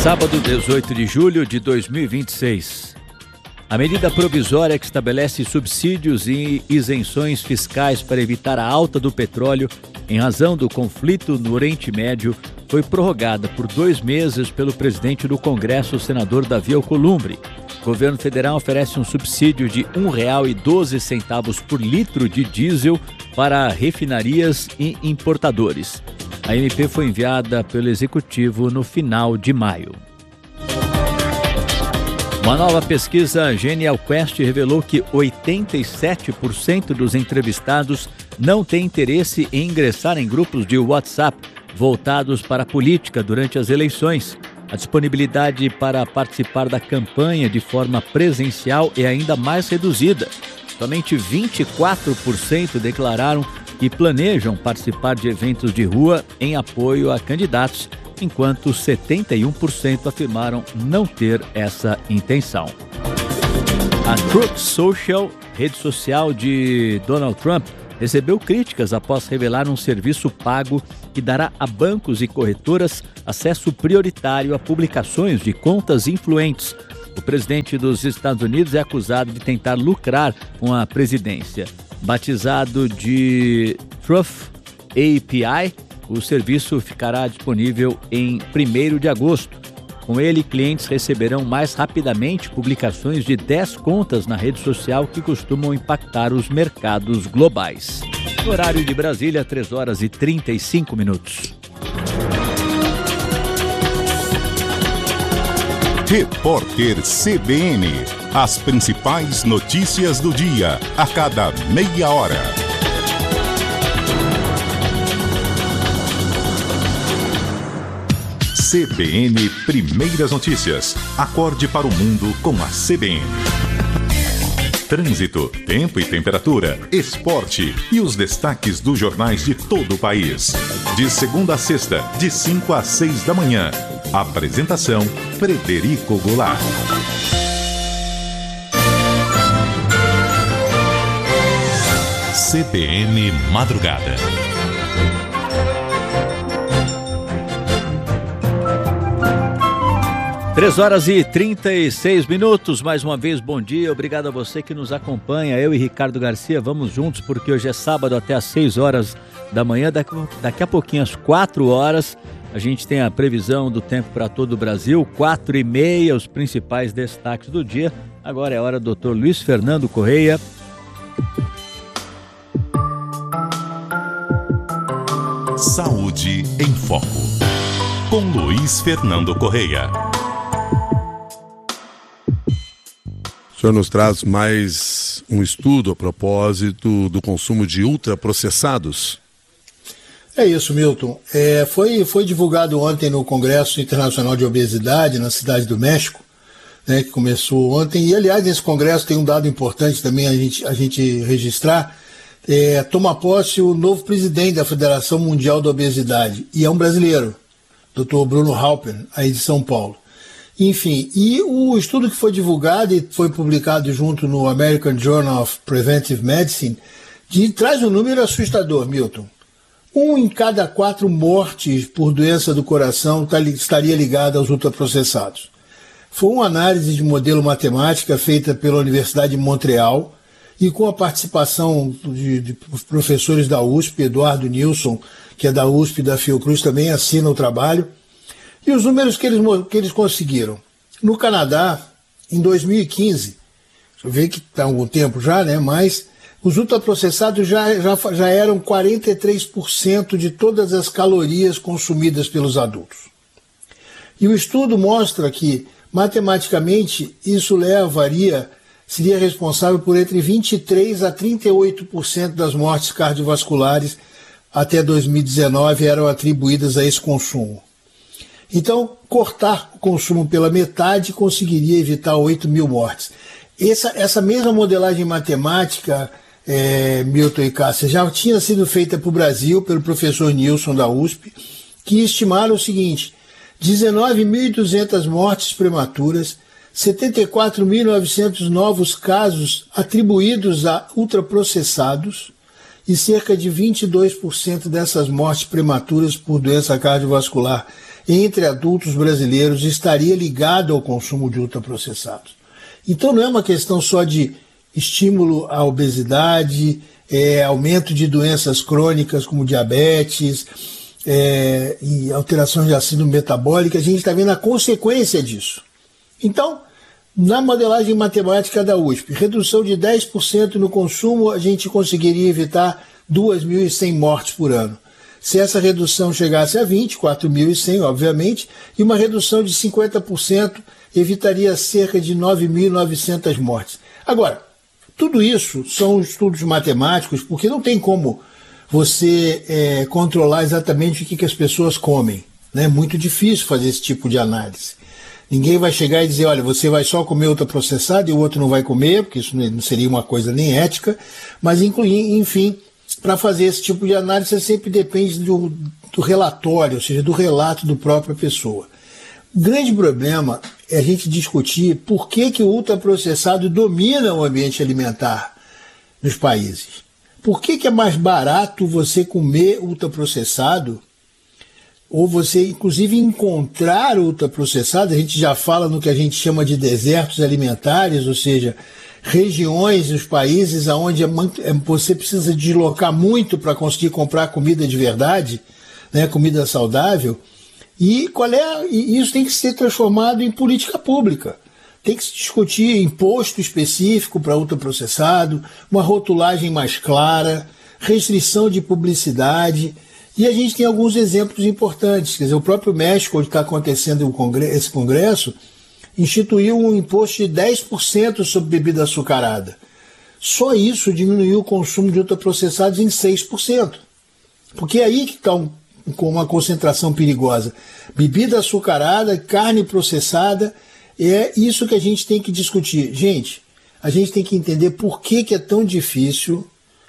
Sábado, 18 de julho de 2026. A medida provisória que estabelece subsídios e isenções fiscais para evitar a alta do petróleo em razão do conflito no Oriente Médio foi prorrogada por 2 meses pelo presidente do Congresso, o senador Davi Alcolumbre. O governo federal oferece um subsídio de R$ 1,12 por litro de diesel para refinarias e importadores. A MP foi enviada pelo Executivo no final de maio. Uma nova pesquisa Genial Quest revelou que 87% dos entrevistados não têm interesse em ingressar em grupos de WhatsApp voltados para a política durante as eleições. A disponibilidade para participar da campanha de forma presencial é ainda mais reduzida. Somente 24% declararam que planejam participar de eventos de rua em apoio a candidatos, enquanto 71% afirmaram não ter essa intenção. A Truth Social, rede social de Donald Trump, recebeu críticas após revelar um serviço pago que dará a bancos e corretoras acesso prioritário a publicações de contas influentes. O presidente dos Estados Unidos é acusado de tentar lucrar com a presidência. Batizado de Truth API, o serviço ficará disponível em 1º de agosto. Com ele, clientes receberão mais rapidamente publicações de 10 contas na rede social que costumam impactar os mercados globais. No horário de Brasília, 3h35. Repórter CBN. As principais notícias do dia, a cada meia hora. CBN Primeiras Notícias. Acorde para o mundo com a CBN. Trânsito, tempo e temperatura, esporte e os destaques dos jornais de todo o país. De segunda a sexta, de 5 às 6 da manhã. Apresentação, Frederico Goulart. CBN Madrugada. Três horas e 36 minutos, mais uma vez, bom dia, obrigado a você que nos acompanha, eu e Ricardo Garcia, vamos juntos porque hoje é sábado até às 6 horas da manhã, daqui a pouquinho às 4 horas, a gente tem a previsão do tempo para todo o Brasil, 4h30, os principais destaques do dia, agora é a hora do Dr. Luiz Fernando Correia. Saúde em Foco, com Luiz Fernando Correia. O senhor nos traz mais um estudo a propósito do consumo de ultraprocessados? É isso, Milton. Foi divulgado ontem no Congresso Internacional de Obesidade, na Cidade do México, né, que começou ontem. E, aliás, nesse congresso tem um dado importante também a gente registrar. Toma posse o novo presidente da Federação Mundial da Obesidade, e é um brasileiro, Dr. Bruno Halper, aí de São Paulo. Enfim, e o estudo que foi divulgado e foi publicado junto no American Journal of Preventive Medicine, que traz um número assustador, Milton. 1 em cada 4 mortes por doença do coração estaria ligada aos ultraprocessados. Foi uma análise de modelo matemática feita pela Universidade de Montreal e com a participação de professores da USP, Eduardo Nilson, que é da USP e da Fiocruz, também assina o trabalho. E os números que eles conseguiram. No Canadá, em 2015, deixa eu ver que está há algum tempo já, né? Mas os ultraprocessados já eram 43% de todas as calorias consumidas pelos adultos. E o estudo mostra que, matematicamente, isso seria responsável por entre 23% a 38% das mortes cardiovasculares até 2019 eram atribuídas a esse consumo. Então, cortar o consumo pela metade conseguiria evitar 8 mil mortes. Essa mesma modelagem matemática, Milton e Cássia, já tinha sido feita para o Brasil pelo professor Nilson da USP, que estimaram o seguinte: 19.200 mortes prematuras, 74.900 novos casos atribuídos a ultraprocessados e cerca de 22% dessas mortes prematuras por doença cardiovascular entre adultos brasileiros estaria ligado ao consumo de ultraprocessados. Então não é uma questão só de estímulo à obesidade, aumento de doenças crônicas como diabetes e alterações de ácido metabólico, a gente está vendo a consequência disso. Então, na modelagem matemática da USP, redução de 10% no consumo, a gente conseguiria evitar 2.100 mortes por ano. Se essa redução chegasse a 20, 4.100, obviamente, e uma redução de 50% evitaria cerca de 9.900 mortes. Agora, tudo isso são estudos matemáticos, porque não tem como você controlar exatamente o que as pessoas comem. É muito difícil fazer esse tipo de análise. Ninguém vai chegar e dizer, olha, você vai só comer ultraprocessado e o outro não vai comer, porque isso não seria uma coisa nem ética, mas enfim, para fazer esse tipo de análise você sempre depende do relatório, ou seja, do relato da própria pessoa. O grande problema é a gente discutir por que o ultraprocessado domina o ambiente alimentar nos países. Por que é mais barato você comer ultraprocessado ou você, inclusive, encontrar ultraprocessado? A gente já fala no que a gente chama de desertos alimentares, ou seja, regiões nos países onde você precisa deslocar muito para conseguir comprar comida de verdade, né, comida saudável. E isso tem que ser transformado em política pública. Tem que se discutir imposto específico para ultraprocessado, uma rotulagem mais clara, restrição de publicidade. E a gente tem alguns exemplos importantes. Quer dizer, o próprio México, onde está acontecendo esse congresso, instituiu um imposto de 10% sobre bebida açucarada. Só isso diminuiu o consumo de ultraprocessados em 6%. Porque é aí que está com uma concentração perigosa. Bebida açucarada, carne processada, é isso que a gente tem que discutir. Gente, a gente tem que entender por que é tão difícil,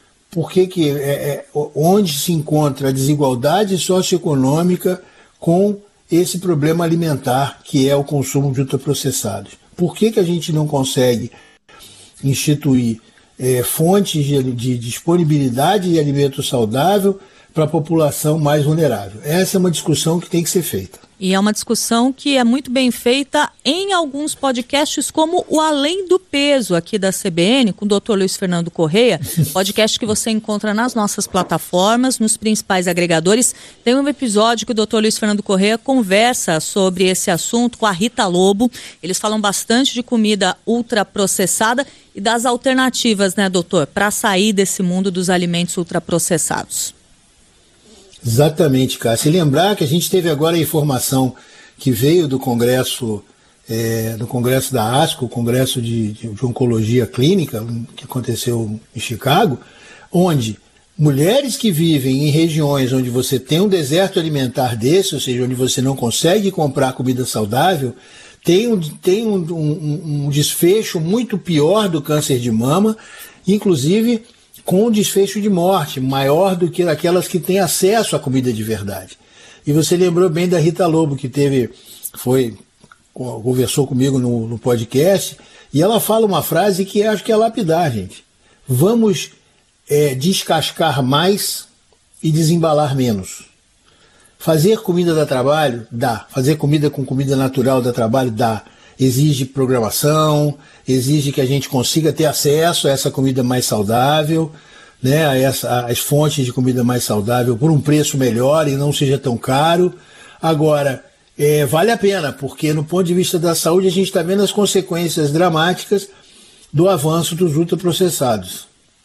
onde se encontra a desigualdade socioeconômica com esse problema alimentar que é o consumo de ultraprocessados. Por que a gente não consegue instituir fontes de disponibilidade de alimento saudável para a população mais vulnerável? Essa é uma discussão que tem que ser feita. E é uma discussão que é muito bem feita em alguns podcasts, como o Além do Peso, aqui da CBN, com o Dr. Luiz Fernando Correia, podcast que você encontra nas nossas plataformas, nos principais agregadores. Tem um episódio que o Dr. Luiz Fernando Correia conversa sobre esse assunto com a Rita Lobo. Eles falam bastante de comida ultraprocessada e das alternativas, né, doutor, para sair desse mundo dos alimentos ultraprocessados. Exatamente, Cássio. E lembrar que a gente teve agora a informação que veio do Congresso da ASCO, o Congresso de Oncologia Clínica, que aconteceu em Chicago, onde mulheres que vivem em regiões onde você tem um deserto alimentar desse, ou seja, onde você não consegue comprar comida saudável, tem um desfecho muito pior do câncer de mama, inclusive com desfecho de morte, maior do que aquelas que têm acesso à comida de verdade. E você lembrou bem da Rita Lobo, que conversou comigo no podcast, e ela fala uma frase que acho que é lapidar, gente. Vamos descascar mais e desembalar menos. Fazer comida dá trabalho? Dá. Fazer comida com comida natural dá trabalho? Dá. Exige programação, exige que a gente consiga ter acesso a essa comida mais saudável, né, as fontes de comida mais saudável por um preço melhor e não seja tão caro. Agora, vale a pena, porque no ponto de vista da saúde a gente está vendo as consequências dramáticas do avanço dos ultraprocessados.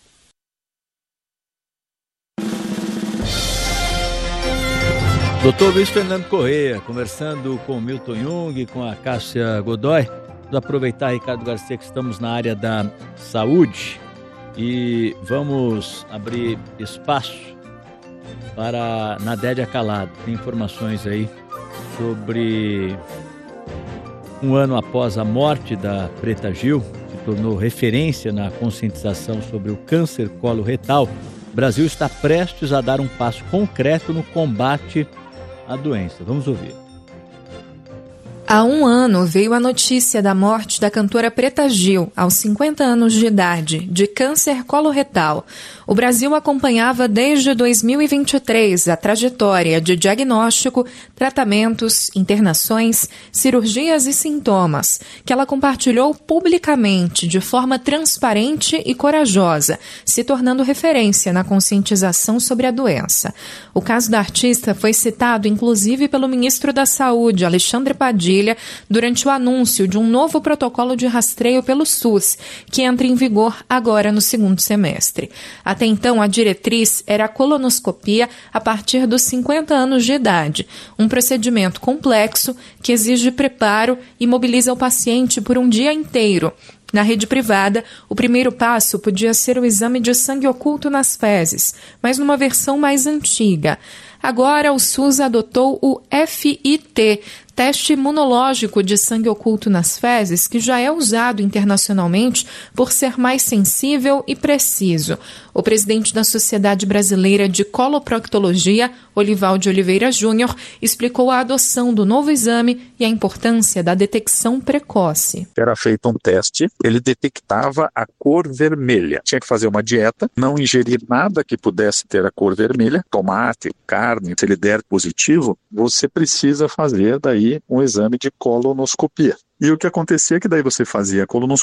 Doutor Luiz Fernando Correia, conversando com o Milton Jung, com a Cássia Godoy. Vamos aproveitar, Ricardo Garcia, que estamos na área da saúde e vamos abrir espaço para Nadélia Calado. Tem informações aí sobre um ano após a morte da Preta Gil, que tornou referência na conscientização sobre o câncer coloretal. O Brasil está prestes a dar um passo concreto no combate à doença. Vamos ouvir. Há um ano veio a notícia da morte da cantora Preta Gil, aos 50 anos de idade, de câncer coloretal. O Brasil acompanhava desde 2023 a trajetória de diagnóstico, tratamentos, internações, cirurgias e sintomas, que ela compartilhou publicamente de forma transparente e corajosa, se tornando referência na conscientização sobre a doença. O caso da artista foi citado inclusive pelo ministro da Saúde, Alexandre Padilha, durante o anúncio de um novo protocolo de rastreio pelo SUS, que entra em vigor agora no segundo semestre. Até então, a diretriz era a colonoscopia a partir dos 50 anos de idade, um procedimento complexo que exige preparo e mobiliza o paciente por um dia inteiro. Na rede privada, o primeiro passo podia ser o exame de sangue oculto nas fezes, mas numa versão mais antiga. Agora, o SUS adotou o FIT, teste imunológico de sangue oculto nas fezes, que já é usado internacionalmente por ser mais sensível e preciso. O presidente da Sociedade Brasileira de Coloproctologia, Olivaldo Oliveira Júnior, explicou a adoção do novo exame e a importância da detecção precoce. Era feito um teste, ele detectava a cor vermelha. Tinha que fazer uma dieta, não ingerir nada que pudesse ter a cor vermelha, tomate, carne. Se ele der positivo, você precisa fazer daí um exame de colonoscopia. E o que acontecia é que daí você fazia a colonoscopia